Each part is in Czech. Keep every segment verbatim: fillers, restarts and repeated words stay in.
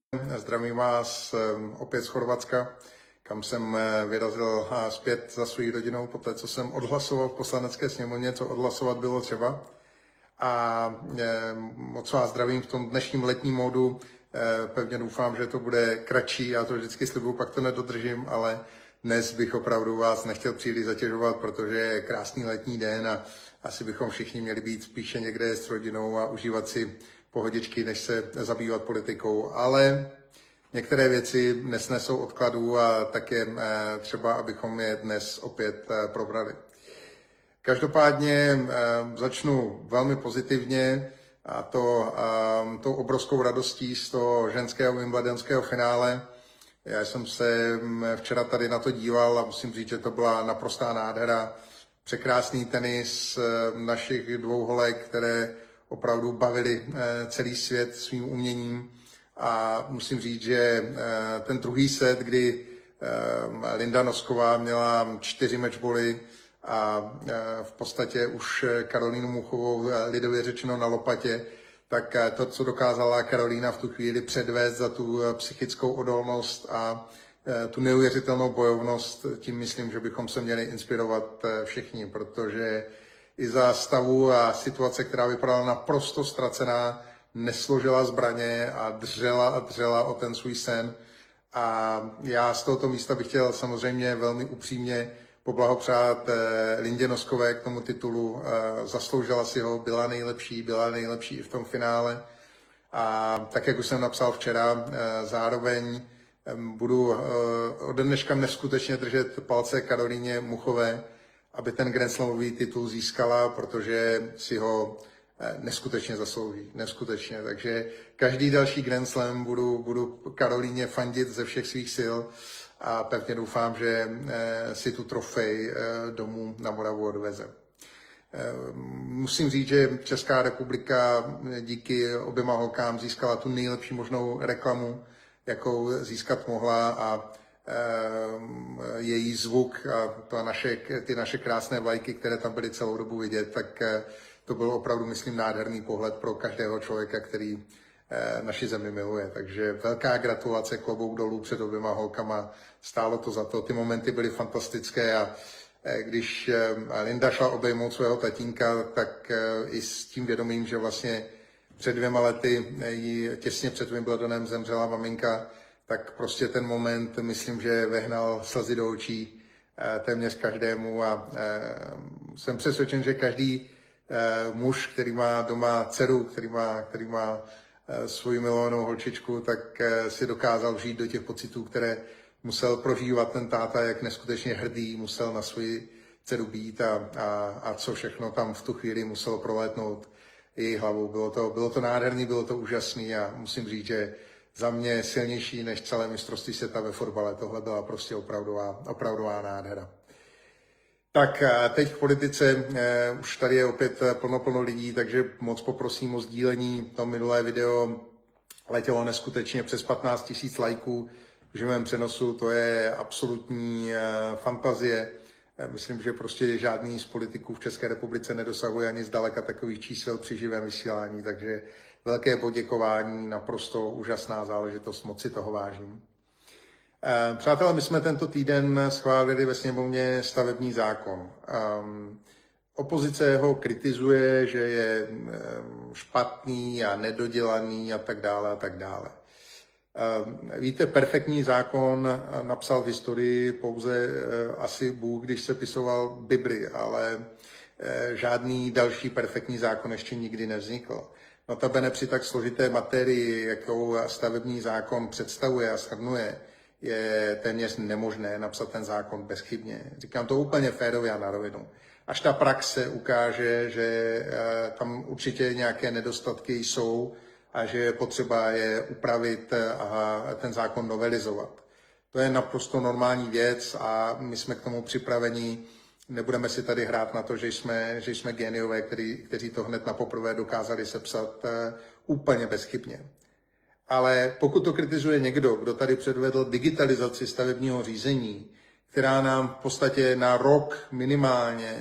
Zdravím vás opět z Chorvatska, kam jsem vyrazil zpět za svou rodinou, poté co jsem odhlasoval v poslanecké sněmovně, co odhlasovat bylo třeba. A moc vás zdravím v tom dnešním letním módu. Pevně doufám, že to bude kratší, já to vždycky slibuju, pak to nedodržím, ale dnes bych opravdu vás nechtěl příliš zatěžovat, protože je krásný letní den a asi bychom všichni měli být spíše někde s rodinou a užívat si pohodičky, než se zabývat politikou. Ale některé věci nesnesou odkladů a tak je třeba, abychom je dnes opět probrali. Každopádně začnu velmi pozitivně, a to tou obrovskou radostí z toho ženského wimbledonského finále. Já jsem se včera tady na to díval a musím říct, že to byla naprostá nádhera. Překrásný tenis našich dvou holek, které opravdu bavili celý svět svým uměním. A musím říct, že ten druhý set, kdy Linda Nosková měla čtyři matchboly a v podstatě už Karolínu Muchovou lidově řečeno na lopatě, tak to, co dokázala Karolína v tu chvíli předvést za tu psychickou odolnost a tu neuvěřitelnou bojovnost, tím myslím, že bychom se měli inspirovat všichni, protože i za stavu a situace, která vypadala naprosto ztracená, nesložila zbraně a dřela a dřela o ten svůj sen. A já z tohoto místa bych chtěl samozřejmě velmi upřímně poblahopřát Lindě Noskové k tomu titulu. Zasloužila si ho, byla nejlepší, byla nejlepší i v tom finále. A tak, jak už jsem napsal včera, zároveň budu ode dneška neskutečně držet palce Karolíně Muchové, aby ten Grand Slamový titul získala, protože si ho neskutečně zaslouží, neskutečně. Takže každý další Grand Slam budu, budu Karolíně fandit ze všech svých sil a pevně doufám, že si tu trofej domů na Moravu odveze. Musím říct, že Česká republika díky oběma holkám získala tu nejlepší možnou reklamu, jakou získat mohla, a její zvuk a to naše, ty naše krásné vlajky, které tam byly celou dobu vidět, tak to byl opravdu, myslím, nádherný pohled pro každého člověka, který naši zemi miluje. Takže velká gratulace, klobouk dolů před oběma holkama, stálo to za to, ty momenty byly fantastické a když Linda šla obejmout svého tatínka, tak i s tím vědomím, že vlastně před dvěma lety jí těsně před Wimbledonem zemřela maminka, tak prostě ten moment, myslím, že vehnal slzy do očí téměř každému a jsem přesvědčen, že každý muž, který má doma dceru, který má, který má svoji milovanou holčičku, tak si dokázal vžít do těch pocitů, které musel prožívat ten táta, jak neskutečně hrdý musel na svoji dceru být a, a, a co všechno tam v tu chvíli muselo prolétnout její hlavou. Bylo to, bylo to nádherný, bylo to úžasný a musím říct, že za mě silnější než celé mistrovství světa ve fotbale. Tohle byla prostě opravdová, opravdová nádhera. Tak teď v politice, už tady je opět plno, plno lidí, takže moc poprosím o sdílení. To minulé video letělo neskutečně přes patnáct tisíc lajků v živém přenosu, to je absolutní fantazie. Myslím, že prostě žádný z politiků v České republice nedosahuje ani zdaleka takových čísel při živém vysílání, takže velké poděkování, naprosto úžasná záležitost, moc si toho vážím. Přátelé, my jsme tento týden schválili ve sněmovně stavební zákon. Opozice ho kritizuje, že je špatný a nedodělaný a tak dále a tak dále. Víte, perfektní zákon napsal v historii pouze asi Bůh, když se pisoval Bibli, ale žádný další perfektní zákon ještě nikdy nevznikl. Notabene při tak složité materii, jakou stavební zákon představuje a shrnuje, je téměř nemožné napsat ten zákon bezchybně. Říkám to úplně férově a na rovinu. Až ta praxe ukáže, že tam určitě nějaké nedostatky jsou a že je potřeba je upravit a ten zákon novelizovat. To je naprosto normální věc a my jsme k tomu připraveni. Nebudeme si tady hrát na to, že jsme, že jsme géniové, který, kteří to hned na poprvé dokázali sepsat úplně bezchybně. Ale pokud to kritizuje někdo, kdo tady předvedl digitalizaci stavebního řízení, která nám v podstatě na rok minimálně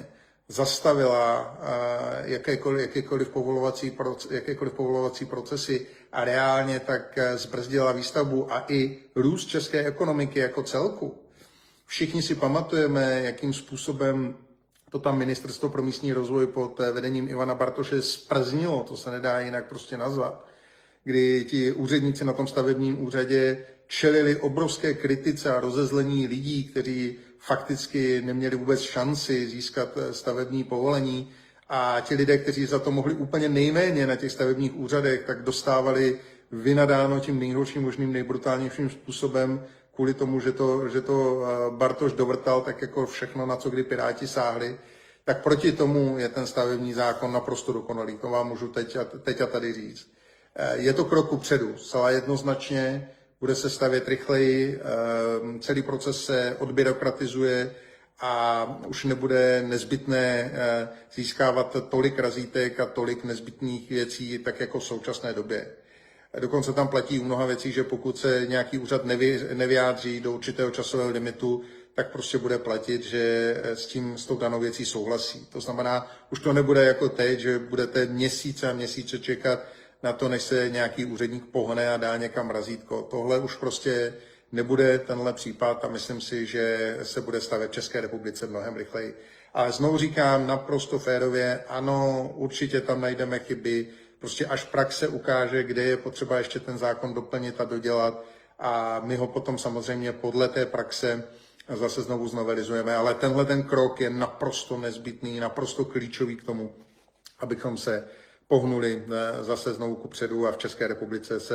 zastavila jakékoliv, jakékoliv, povolovací, jakékoliv povolovací procesy a reálně tak zbrzdila výstavbu a i růst české ekonomiky jako celku. Všichni si pamatujeme, jakým způsobem to tam Ministerstvo pro místní rozvoj pod vedením Ivana Bartoše zprznilo, to se nedá jinak prostě nazvat, kdy ti úředníci na tom stavebním úřadě čelili obrovské kritice a rozezlení lidí, kteří fakticky neměli vůbec šanci získat stavební povolení a ti lidé, kteří za to mohli úplně nejméně na těch stavebních úřadech, tak dostávali vynadáno tím nejhorším možným, nejbrutálnějším způsobem kvůli tomu, že to, že to Bartoš dovrtal, tak jako všechno, na co kdy Piráti sáhli, tak proti tomu je ten stavební zákon naprosto dokonalý. To vám můžu teď a, teď a tady říct. Je to krok kupředu, zcela jednoznačně, bude se stavět rychleji, celý proces se odbyrokratizuje a už nebude nezbytné získávat tolik razítek a tolik nezbytných věcí, tak jako v současné době. Dokonce tam platí u mnoha věcí, že pokud se nějaký úřad nevy, nevyjádří do určitého časového limitu, tak prostě bude platit, že s tím, s tou danou věcí souhlasí. To znamená, už to nebude jako teď, že budete měsíce a měsíce čekat na to, než se nějaký úředník pohne a dá někam razítko. Tohle už prostě nebude tenhle případ a myslím si, že se bude stavět v České republice mnohem rychleji. Ale znovu říkám naprosto férově, ano, určitě tam najdeme chyby, prostě až praxe ukáže, kde je potřeba ještě ten zákon doplnit a dodělat a my ho potom samozřejmě podle té praxe zase znovu znovelizujeme, ale tenhle ten krok je naprosto nezbytný, naprosto klíčový k tomu, abychom se pohnuli zase znovu kupředu a v České republice se